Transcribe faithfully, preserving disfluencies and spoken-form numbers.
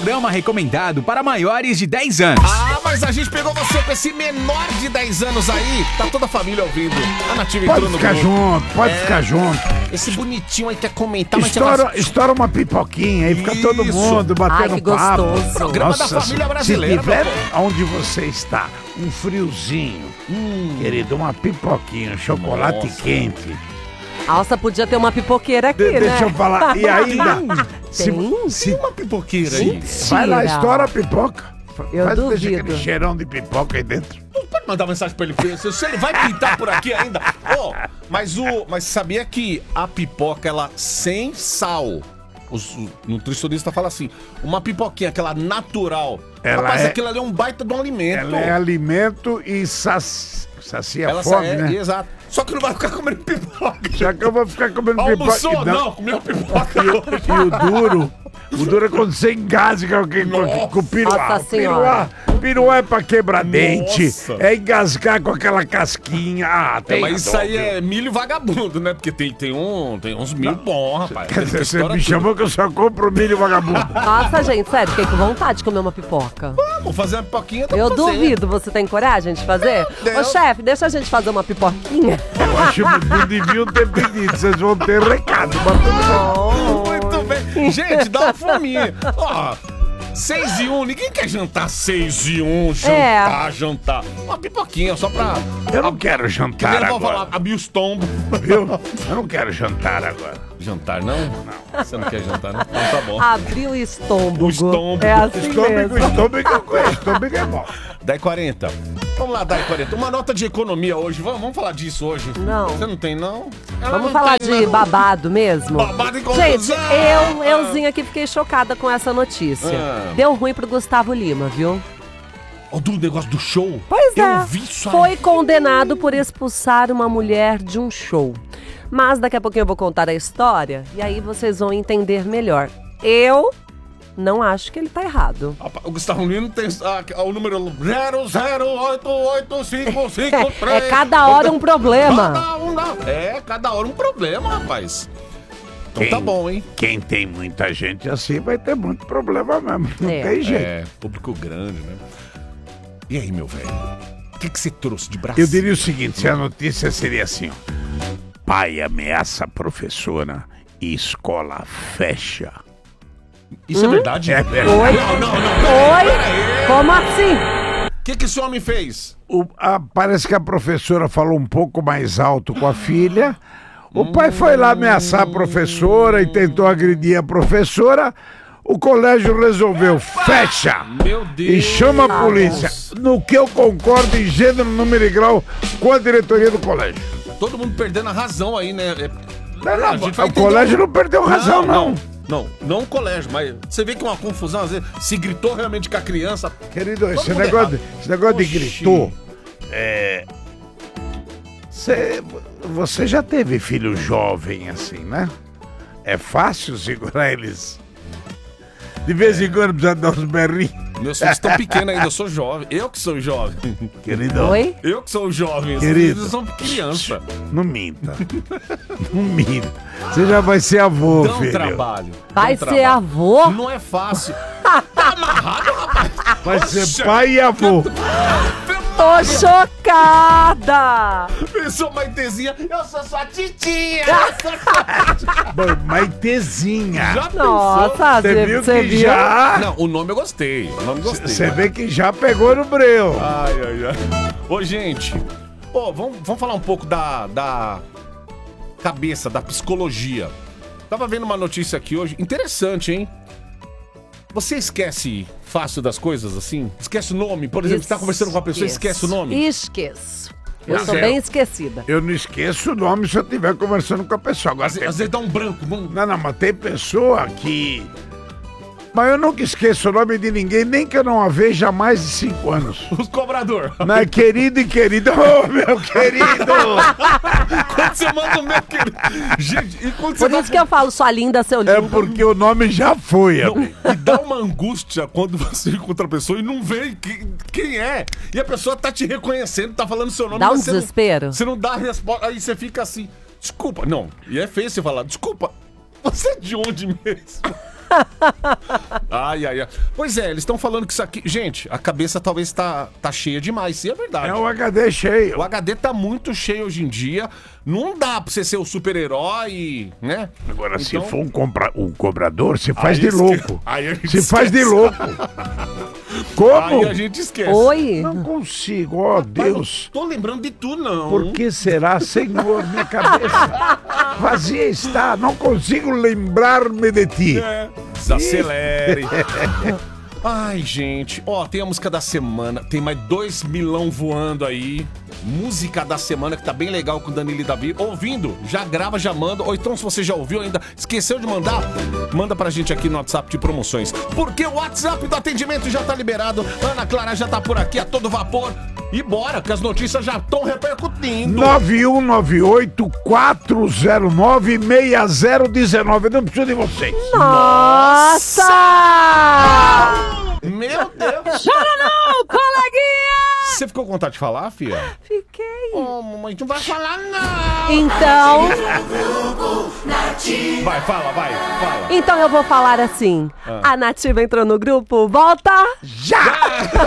programa recomendado para maiores de dez anos. Ah, mas a gente pegou você com esse menor de dez anos aí. Tá toda a família ouvindo. A Nativa Pode entrou no ficar grupo. junto, pode É. ficar junto. Esse bonitinho aí quer comentar, mas Estoura, você estoura uma pipoquinha aí, fica todo Isso. mundo batendo Ai, que papo. gostoso. Programa da família brasileira, Se tiver meu onde você está, um friozinho, Hum. querido, uma pipoquinha, um chocolate Nossa. quente. Nossa, podia ter uma pipoqueira aqui, De- né? deixa eu falar, e ainda, se, Tem? se uma pipoqueira aí. vai lá, Mentira. estoura a pipoca. Eu Faz, deixa duvido. aquele cheirão de pipoca aí dentro. Não pode mandar mensagem pra ele, se se ele vai pintar por aqui ainda. Ô, mas o, mas sabia que a pipoca, ela sem sal, os nutricionistas falam assim, uma pipoquinha, aquela natural, Ela rapaz, é- aquilo ali é um baita de um alimento. Ela é alimento e saci, sacia Ela fome, é, né? exato. Só que não vai ficar comendo pipoca. Já que eu vou ficar comendo Almoçou? pipoca. Não, comeu pipoca hoje. E o duro, o duro é quando você engasga alguém com, Nossa. com o piruá. Nossa O piruá, Senhora. piruá é pra quebrar dente, Nossa. é engasgar com aquela casquinha. Ah, É, tem mas isso dó, aí viu? é milho vagabundo, né? Porque tem, tem, um, tem uns milho bons, rapaz. Quer dizer, você Estoura me tudo. chamou que eu só compro milho vagabundo. Nossa, gente, sério, fiquei com vontade de comer uma pipoca. Vamos fazer uma pipoquinha, dá Eu pra fazer. duvido, você tem coragem de fazer? Deus. Ô, chefe, deixa a gente fazer uma pipoquinha. Eu acho que não deviam ter pedido, vocês vão ter recado. Mas tudo bem. Muito bem. Gente, dá uma fominha. Ó, seis e um, ninguém quer jantar seis e um, jantar, jantar. Uma pipoquinha, só pra... Eu não quero Que jantar nem eu vou agora, falar, abrir os tombos. viu? Eu não quero jantar agora. Jantar não? Não. Você não quer jantar, não? Então tá bom. Abriu o estômago. O estômago. É assim Estômago, mesmo. estômago eu conheço, estômago é bom. dez e quarenta. Vamos lá, dez e quarenta. Uma nota de economia hoje. Vamos, vamos falar disso hoje. Não. Você não tem, não? Ela Vamos não falar tem, de não. babado mesmo? Babado em Gente, confusão. eu, euzinha aqui, fiquei chocada com essa notícia. Ah. Deu ruim pro Gustavo Lima, viu? Ó, do negócio do show. Pois Eu é. vi isso aí. Foi condenado por expulsar uma mulher de um show. Mas daqui a pouquinho eu vou contar a história e aí vocês vão entender melhor. Eu não acho que ele tá errado. Rapaz, o Gustavo Lima tem ah, o número zero zero oito oito cinco cinco três. É cada hora um problema. Cada um dá- É, cada hora um problema, rapaz. Então Quem- tá bom, hein? Quem tem muita gente assim vai ter muito problema mesmo. Não É. tem jeito. É, público grande, né? E aí, meu velho? O que que você trouxe de Brasil? Eu diria o seguinte, se a notícia seria assim, ó. Pai ameaça professora e escola fecha. Isso é verdade? É verdade. Oi? Não, não, não. Oi? Como assim? O que que esse homem fez? O- a- parece que a professora falou um pouco mais alto com a filha. O pai foi lá ameaçar a professora e tentou agredir a professora. O colégio resolveu, fecha! Meu Deus. E chama a polícia. No que eu concordo em gênero, número e grau com a diretoria do colégio. Todo mundo perdendo a razão aí, né? É- Não, não, A gente vai o entender colégio um- não perdeu razão, não. Não, não, não o colégio, mas você vê que é uma confusão, às vezes, se gritou realmente com a criança. Querido, esse mundo negócio, errado. de, esse negócio de Oxi. gritou. É. Cê- você já teve filho jovem assim, né? É fácil segurar eles. De vez em quando precisa dar uns berrinhos. Meus filhos estão pequenos ainda, eu sou jovem. Eu que sou jovem. Querido, Oi? Eu que sou jovem. Querido. Eles são criança. não minta. Não minta. Você já vai ser avô, Dá um filho. trabalho. Vai Dá um ser trabalho. avô? Não é fácil. Tá amarrado, rapaz? Vai ser Poxa. pai e avô. Tô chocada! Eu sou Maitezinha, eu sou sua titia. Eu sou sua... Bom, Maitezinha. Já Nossa, Você viu você que viu? já. Não, o nome eu gostei. O nome eu gostei. Você mas- vê que já pegou no breu. Ai, ai, ai. Ô, gente, ô, vamos, vamos falar um pouco da, da cabeça, da psicologia. Tava vendo uma notícia aqui hoje, interessante, hein? Você esquece fácil das coisas, assim? Esquece o nome? Por exemplo, você tá conversando com uma pessoa e esquece o nome? Esqueço. Eu Pois sou é. bem esquecida. Eu não esqueço o nome se eu estiver conversando com a pessoa. Agora Às, tem... às vezes dá um branco. Não... Não, não, mas tem pessoa que... Mas eu nunca esqueço o nome de ninguém, nem que eu não a veja há mais de cinco anos. Os cobrador. Não é querido e querido. Ô, meu querido! Quando você manda o meu querido. Gente, e quando você Por dá... isso que eu falo sua linda, seu lindo. É porque o nome já foi, Não, amigo. e dá uma angústia quando você encontra a pessoa e não vê quem, quem é. E a pessoa tá te reconhecendo, tá falando seu nome. Dá um mas você não- desespero. Você não dá a resposta, aí você fica assim, desculpa. Não, e é feio você falar, desculpa, você é de onde mesmo? Ai, ai, ai. Pois é, eles estão falando que isso aqui... Gente, a cabeça talvez tá, tá cheia demais. E é verdade. É o H D cheio. O H D tá muito cheio hoje em dia. Não dá pra você ser o super-herói, né? Agora, se Então- for um, compra... um cobrador, se faz Aí de esque- louco. Aí a gente Se faz de esquece. louco. Como? Aí a gente esquece. Oi? Não consigo, ó Deus. Tô lembrando de tu, não. Por que será, Senhor? Minha cabeça vazia está. Não consigo lembrar-me de ti. É. Desacelere. Ai, gente. Ó, tem a música da semana. Tem mais dois milão voando aí. Música da semana que tá bem legal com o Danilo e Davi. Ouvindo, já grava, já manda. Ou então, se você já ouviu ainda, esqueceu de mandar, manda pra gente aqui no WhatsApp de promoções. Porque o WhatsApp do atendimento já tá liberado. Ana Clara já tá por aqui a todo vapor. E bora, que as notícias já estão repercutindo. nove um nove oito quatro zero nove seis zero um nove. Não preciso de vocês. Nossa! Meu Deus. Chora não, coleguinha! Você ficou com vontade de falar, filha? Fiquei. Ô, mamãe, não vai falar não. Então, Vai, fala, vai, fala. então eu vou falar assim. A Nativa entrou no grupo, volta! Já!